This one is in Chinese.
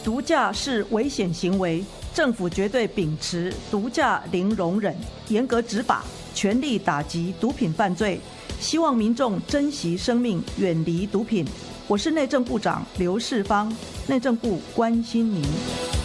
毒驾是危险行为，政府绝对秉持毒驾零容忍，严格执法，全力打击毒品犯罪。希望民众珍惜生命，远离毒品。我是内政部长刘世芳，内政部关心您。